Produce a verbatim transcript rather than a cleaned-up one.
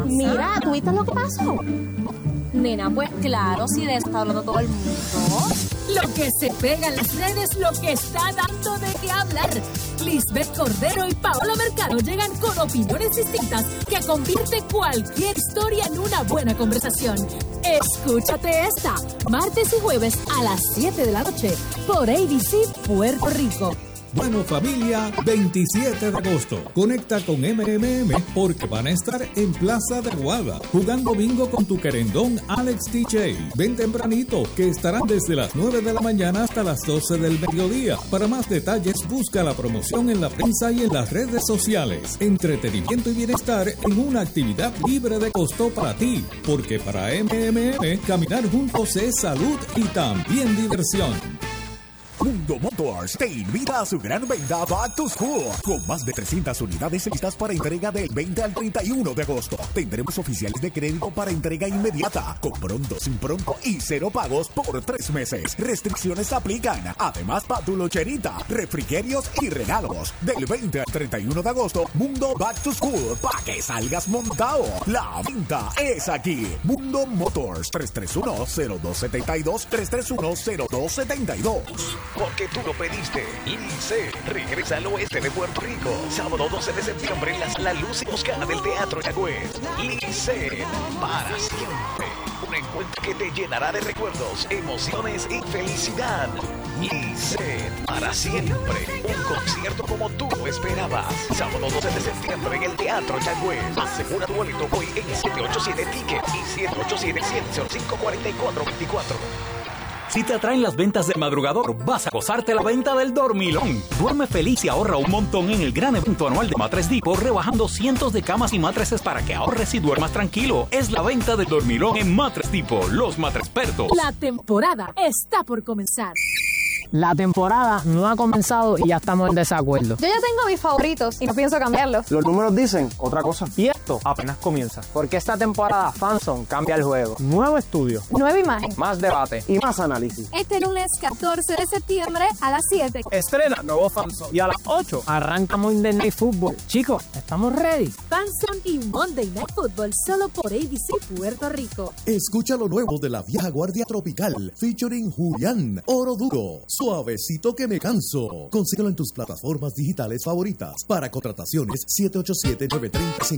Mira, ¿tú viste lo que pasó? Nena, pues claro, si de eso está hablando todo el mundo. Lo que se pega en las redes, lo que está dando de qué hablar. Lisbeth Cordero y Paola Mercado llegan con opiniones distintas que convierte cualquier historia en una buena conversación. Escúchate esta, martes y jueves a las siete de la noche por A B C Puerto Rico. Bueno, familia, veintisiete de agosto, conecta con M M M porque van a estar en Plaza de Aguada jugando bingo con tu querendón Alex T J. Ven tempranito, que estarán desde las nueve de la mañana hasta las doce del mediodía. Para más detalles, busca la promoción en la prensa y en las redes sociales. Entretenimiento y bienestar en una actividad libre de costo para ti, porque para M M M, caminar juntos es salud y también diversión. Mundo Motors te invita a su gran venta Back to School, con más de trescientas unidades listas para entrega del veinte al treinta y uno de agosto. Tendremos oficiales de crédito para entrega inmediata, con pronto, sin pronto y cero pagos por tres meses. Restricciones aplican. Además, patulocherita, refrigerios y regalos. Del veinte al treinta y uno de agosto, Mundo Back to School, para que salgas montado. La venta es aquí. Mundo Motors, tres tres uno, cero dos siete dos, tres tres uno, cero dos siete dos. Porque tú lo pediste. Lice regresa al oeste de Puerto Rico. Sábado doce de septiembre en la Sala Luz y Toscana del Teatro Yagüez. Lice, para siempre. Un encuentro que te llenará de recuerdos, emociones y felicidad. Lice, para siempre. Un concierto como tú lo esperabas. Sábado doce de septiembre en el Teatro Yagüez. Asegura tu boleto hoy en siete ocho siete Ticket y siete ocho siete, siete cero cinco, cuatro cuatro dos cuatro. Si te atraen las ventas del madrugador, vas a gozarte la venta del dormilón. Duerme feliz y ahorra un montón en el gran evento anual de Matres Depot, rebajando cientos de camas y matres para que ahorres y duermas tranquilo. Es la venta del dormilón en Matres Depot, los matrespertos. La temporada está por comenzar. La temporada no ha comenzado y ya estamos en desacuerdo. Yo ya tengo mis favoritos y no pienso cambiarlos. Los números dicen otra cosa. Y esto apenas comienza. Porque esta temporada Fanson cambia el juego. Nuevo estudio. Nueva imagen. Más debate. Y más análisis. Este lunes catorce de septiembre a las siete. Estrena nuevo Fanson. Y a las ocho arranca Monday Night Football. Chicos, ¿estamos ready? Fanson y Monday Night Football solo por A B C Puerto Rico. Escucha lo nuevo de la vieja guardia tropical. Featuring Julián, Oro Duro. Suavecito que me canso. Consíguelo en tus plataformas digitales favoritas. Para contrataciones, siete ocho siete, nueve tres cero,